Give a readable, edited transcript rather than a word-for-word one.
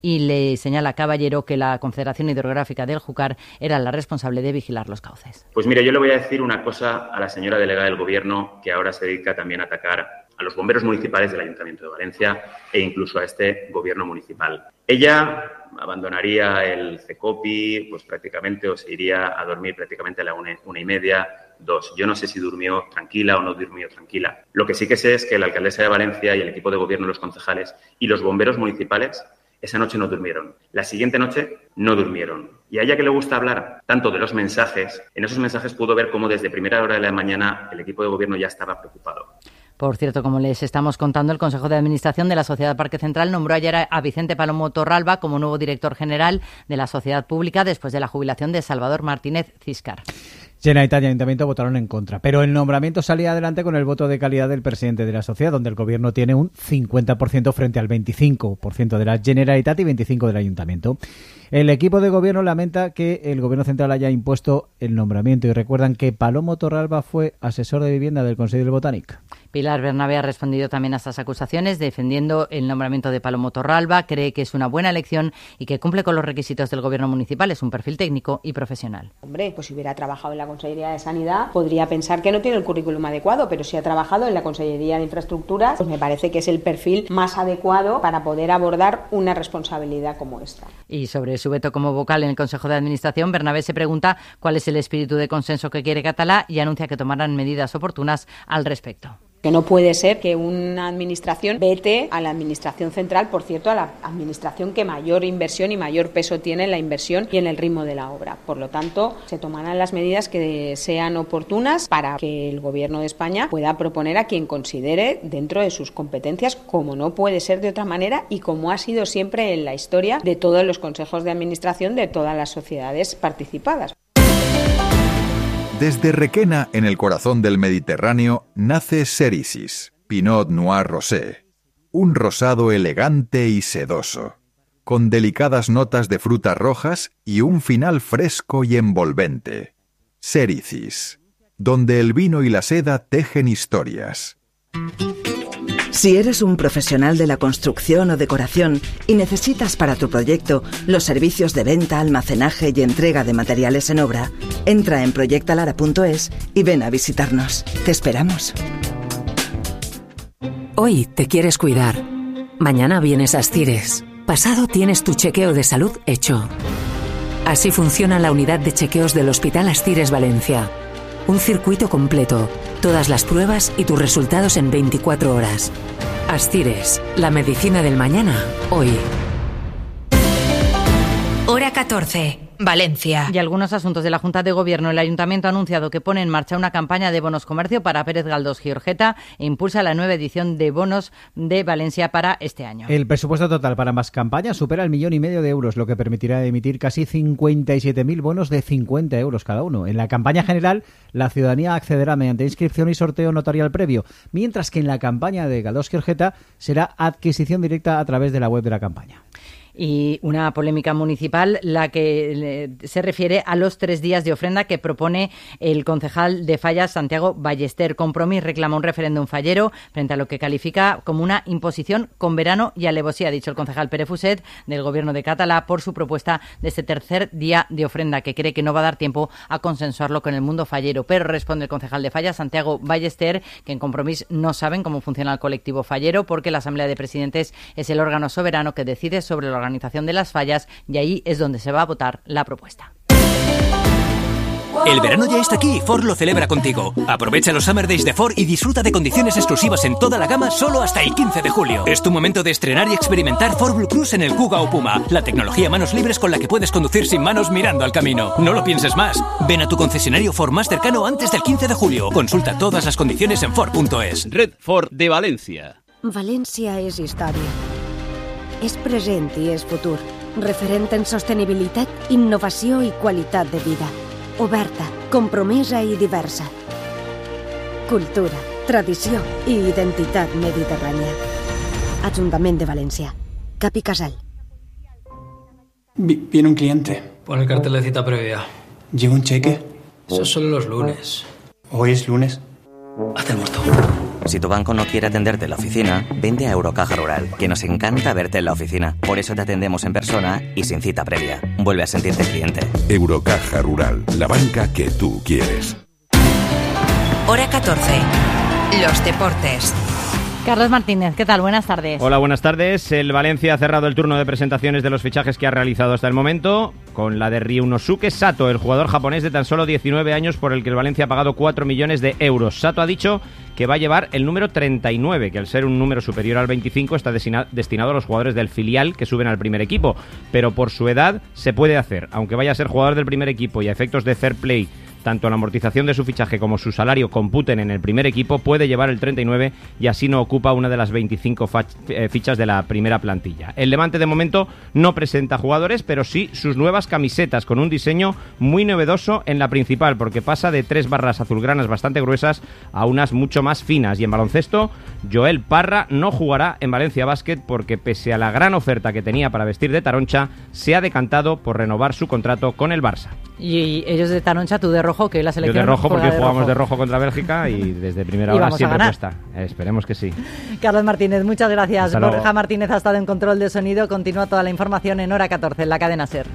y le señala Caballero que la Confederación Hidrográfica del Júcar era la responsable de vigilar los cauces. Pues mire, yo le voy a decir una cosa a la señora delegada del Gobierno, que ahora se dedica también a atacar a los bomberos municipales del Ayuntamiento de Valencia e incluso a este Gobierno municipal. Ella abandonaría el CECOPI pues prácticamente, o se iría a dormir prácticamente a la 1:30, 2. Yo no sé si durmió tranquila o no durmió tranquila. Lo que sí que sé es que la alcaldesa de Valencia y el equipo de gobierno, los concejales y los bomberos municipales esa noche no durmieron. La siguiente noche no durmieron. Y a ella que le gusta hablar tanto de los mensajes, en esos mensajes pudo ver cómo desde primera hora de la mañana el equipo de gobierno ya estaba preocupado. Por cierto, como les estamos contando, el Consejo de Administración de la Sociedad Parque Central nombró ayer a Vicente Palomo Torralba como nuevo director general de la sociedad pública después de la jubilación de Salvador Martínez Ciscar. Generalitat y Ayuntamiento votaron en contra, pero el nombramiento salía adelante con el voto de calidad del presidente de la sociedad, donde el Gobierno tiene un 50% frente al 25% de la Generalitat y 25% del Ayuntamiento. El equipo de Gobierno lamenta que el Gobierno central haya impuesto el nombramiento y recuerdan que Palomo Torralba fue asesor de vivienda del Consell del Botànic. Pilar Bernabé ha respondido también a estas acusaciones, defendiendo el nombramiento de Palomo Torralba. Cree que es una buena elección y que cumple con los requisitos del Gobierno municipal. Es un perfil técnico y profesional. Hombre, pues si hubiera trabajado en la Consellería de Sanidad, podría pensar que no tiene el currículum adecuado, pero si ha trabajado en la Consellería de Infraestructuras, pues me parece que es el perfil más adecuado para poder abordar una responsabilidad como esta. Y sobre su veto como vocal en el Consejo de Administración, Bernabé se pregunta cuál es el espíritu de consenso que quiere Català y anuncia que tomarán medidas oportunas al respecto. Que no puede ser que una administración vete a la administración central, por cierto, a la administración que mayor inversión y mayor peso tiene en la inversión y en el ritmo de la obra. Por lo tanto, se tomarán las medidas que sean oportunas para que el Gobierno de España pueda proponer a quien considere dentro de sus competencias, como no puede ser de otra manera y como ha sido siempre en la historia de todos los consejos de administración de todas las sociedades participadas. Desde Requena, en el corazón del Mediterráneo, nace Serisis, Pinot Noir Rosé. Un rosado elegante y sedoso, con delicadas notas de frutas rojas y un final fresco y envolvente. Serisis, donde el vino y la seda tejen historias. Si eres un profesional de la construcción o decoración y necesitas para tu proyecto los servicios de venta, almacenaje y entrega de materiales en obra, entra en proyectalara.es y ven a visitarnos. Te esperamos. Hoy te quieres cuidar. Mañana vienes a Astires. Pasado tienes tu chequeo de salud hecho. Así funciona la unidad de chequeos del Hospital Astires Valencia. Un circuito completo, todas las pruebas y tus resultados en 24 horas. Astires, la medicina del mañana, hoy. Hora 14, Valencia. Y algunos asuntos de la Junta de Gobierno. El Ayuntamiento ha anunciado que pone en marcha una campaña de bonos comercio para Pérez Galdós Giorgeta e impulsa la nueva edición de bonos de Valencia para este año. El presupuesto total para ambas campañas supera el 1,5 millones de euros, lo que permitirá emitir casi 57.000 bonos de 50 euros cada uno. En la campaña general, la ciudadanía accederá mediante inscripción y sorteo notarial previo, mientras que en la campaña de Galdós Giorgeta será adquisición directa a través de la web de la campaña. Y una polémica municipal, la que se refiere a los 3 días de ofrenda que propone el concejal de Fallas, Santiago Ballester. Compromís reclama un referéndum fallero frente a lo que califica como una imposición con verano y alevosía, ha dicho el concejal Pere Fuset del Gobierno de Català por su propuesta de este tercer día de ofrenda, que cree que no va a dar tiempo a consensuarlo con el mundo fallero. Pero responde el concejal de Fallas, Santiago Ballester, que en Compromís no saben cómo funciona el colectivo fallero porque la Asamblea de Presidentes es el órgano soberano que decide sobre la organización de las fallas y ahí es donde se va a votar la propuesta. El verano ya está aquí y Ford lo celebra contigo. Aprovecha los Summer Days de Ford y disfruta de condiciones exclusivas en toda la gama solo hasta el 15 de julio. Es tu momento de estrenar y experimentar Ford Blue Cruise en el Kuga o Puma, la tecnología manos libres con la que puedes conducir sin manos mirando al camino. No lo pienses más. Ven a tu concesionario Ford más cercano antes del 15 de julio. Consulta todas las condiciones en Ford.es. Red Ford de València. València és història. És present i és futur. Referent en sostenibilitat, innovació i qualitat de vida. Oberta, compromesa i diversa. Cultura, tradició i identitat mediterrània. Ajuntament de València. Cap i Casal. Viene un cliente. Pon el cartel de cita previa. ¿Lleva un cheque? Eso son los lunes. ¿Hoy es lunes? Haz el muerto. Si tu banco no quiere atenderte en la oficina, vente a Eurocaja Rural, que nos encanta verte en la oficina. Por eso te atendemos en persona y sin cita previa. Vuelve a sentirte cliente. Eurocaja Rural, la banca que tú quieres. Hora 14. Los deportes. Carlos Martínez, ¿qué tal? Buenas tardes. Hola, buenas tardes. El Valencia ha cerrado el turno de presentaciones de los fichajes que ha realizado hasta el momento, con la de Ryunosuke Sato, el jugador japonés de tan solo 19 años por el que el Valencia ha pagado 4 millones de euros. Sato ha dicho que va a llevar el número 39, que al ser un número superior al 25 está destinado a los jugadores del filial que suben al primer equipo, pero por su edad se puede hacer, aunque vaya a ser jugador del primer equipo y a efectos de fair play, tanto la amortización de su fichaje como su salario computen en el primer equipo, puede llevar el 39 y así no ocupa una de las 25 fichas de la primera plantilla. El Levante de momento no presenta jugadores, pero sí sus nuevas camisetas con un diseño muy novedoso en la principal, porque pasa de 3 barras azulgranas bastante gruesas a unas mucho más finas. Y en baloncesto, Joel Parra no jugará en Valencia Basket porque pese a la gran oferta que tenía para vestir de taroncha, se ha decantado por renovar su contrato con el Barça. Y ellos de taroncha, tú de rojo, que la selección... Yo de rojo porque jugamos rojo. De rojo contra Bélgica y desde primera hora siempre cuesta. Esperemos que sí. Carlos Martínez, muchas gracias. Borja Martínez ha estado en control de sonido. Continúa toda la información en Hora 14 en la cadena SER.